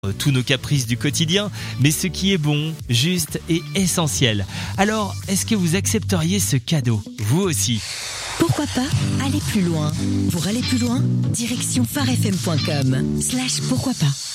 tous nos caprices du quotidien, mais ce qui est bon, juste et essentiel. Alors, est-ce que vous accepteriez ce cadeau, vous aussi ? Pourquoi pas aller plus loin ? Pour aller plus loin, direction farfm.com/pourquoi pas.